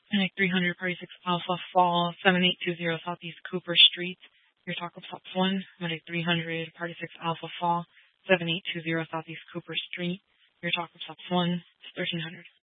Clinic 300, Party 6 Alpha, Fall, 7820 Southeast Cooper Street. Your Taco Stops 1, Monday 300, Party 6 Alpha, Fall, 7820 Southeast Cooper Street. Your Taco Stops 1, 1300.